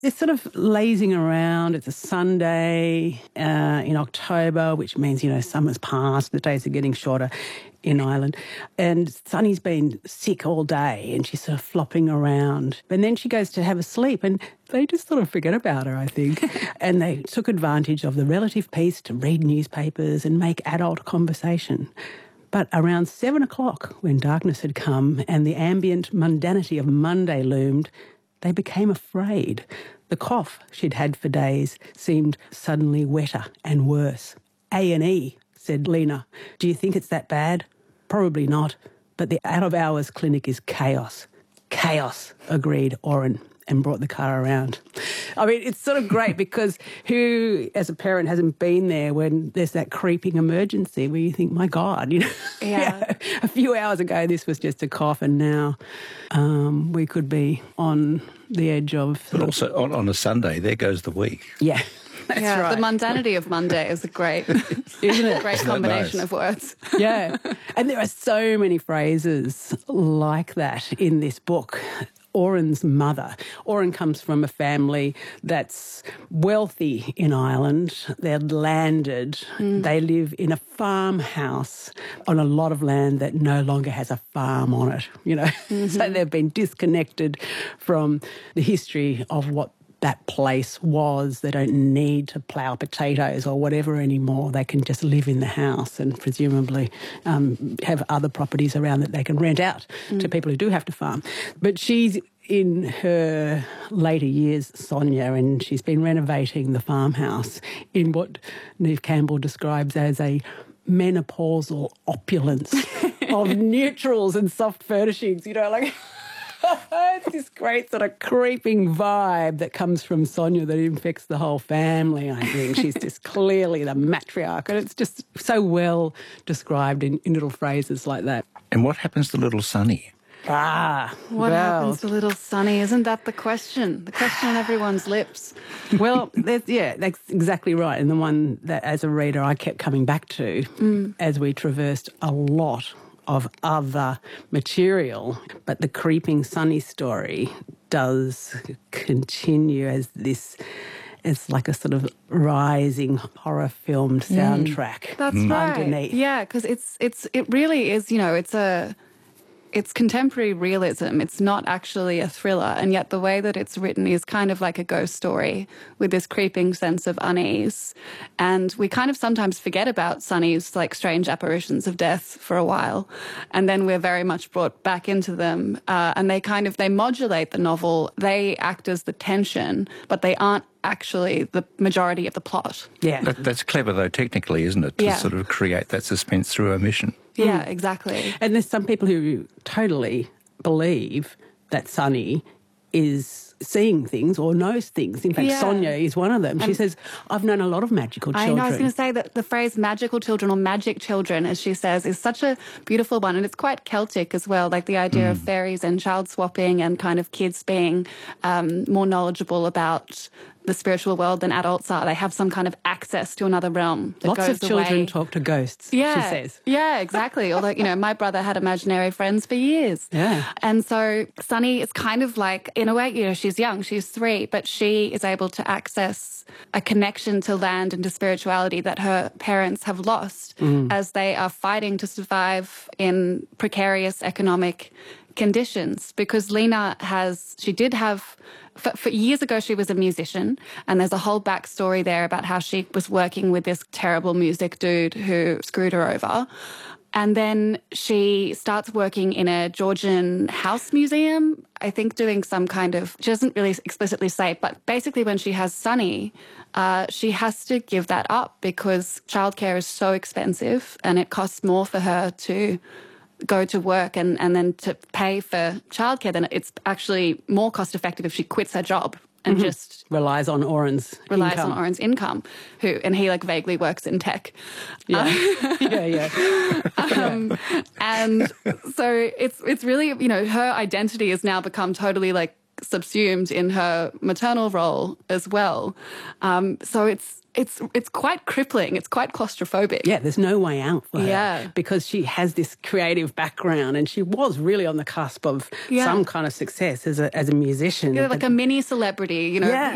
They're sort of lazing around. It's a Sunday in October, which means, summer's passed, the days are getting shorter in Ireland. And Sunny's been sick all day and she's sort of flopping around. And then she goes to have a sleep and they just sort of forget about her, I think. And they took advantage of the relative peace to read newspapers and make adult conversation. But around 7 o'clock, when darkness had come and the ambient mundanity of Monday loomed, they became afraid. The cough she'd had for days seemed suddenly wetter and worse. A&E, said Lena. Do you think it's that bad? Probably not. But the out-of-hours clinic is chaos. Chaos, agreed Oren, and brought the car around. I mean, it's sort of great because who, as a parent, hasn't been there when there's that creeping emergency where you think, my God, Yeah. A few hours ago this was just a cough and now we could be on the edge of... But also on a Sunday, there goes the week. Yeah. That's right. The mundanity of Monday is a great, isn't it? Great combination of words. Yeah. And there are so many phrases like that in this book. Oren's mother. Oren comes from a family that's wealthy in Ireland. They're landed. They live in a farmhouse on a lot of land that no longer has a farm on it, So they've been disconnected from the history of what that place was. They don't need to plough potatoes or whatever anymore. They can just live in the house and presumably have other properties around that they can rent out to people who do have to farm. But she's in her later years, Sonia, and she's been renovating the farmhouse in what Neve Campbell describes as a menopausal opulence of neutrals and soft furnishings, It's this great sort of creeping vibe that comes from Sonia that infects the whole family, I think. She's just clearly the matriarch, and it's just so well described in little phrases like that. And what happens to little Sonny? What happens to little Sonny? Isn't that the question? The question on everyone's lips. Well, that's exactly right. And the one that, as a reader, I kept coming back to as we traversed a lot of other material. But the creeping Sonny story does continue as this... It's like a sort of rising horror-filmed soundtrack. That's right. Underneath. Yeah, because it really is, it's contemporary realism. It's not actually a thriller, and yet the way that it's written is kind of like a ghost story with this creeping sense of unease. And we kind of sometimes forget about Sonny's like strange apparitions of death for a while, and then we're very much brought back into them. And they modulate the novel. They act as the tension, but they aren't actually the majority of the plot. Yeah. That's clever, though, technically, isn't it? To sort of create that suspense through omission. Yeah, exactly. And there's some people who totally believe that Sonny is seeing things or knows things. In fact, Sonia is one of them. She says, I've known a lot of magical children. I know, I was going to say that the phrase magical children or magic children, as she says, is such a beautiful one. And it's quite Celtic as well, like the idea of fairies and child swapping and kind of kids being more knowledgeable about the spiritual world than adults are. They have some kind of access to another realm that Lots goes of children away. talk to ghosts, she says. Yeah, exactly. Although, my brother had imaginary friends for years. Yeah. And so Sonny is kind of like, in a way, she's young, she's 3, but she is able to access a connection to land and to spirituality that her parents have lost as they are fighting to survive in precarious economic conditions. Because Lena did have... For years ago, she was a musician, and there's a whole backstory there about how she was working with this terrible music dude who screwed her over. And then she starts working in a Georgian house museum, I think doing some kind of... She doesn't really explicitly say, but basically when she has Sonny, she has to give that up because childcare is so expensive and it costs more for her to go to work and then to pay for childcare, then it's actually more cost effective if she quits her job and just relies on Oren's income. And he like vaguely works in tech. Yeah. And so it's really, her identity has now become totally like subsumed in her maternal role as well. So it's quite crippling. It's quite claustrophobic. Yeah, there's no way out for her. Yeah. Because she has this creative background and she was really on the cusp of some kind of success as a musician. Yeah, like a mini celebrity, Yeah.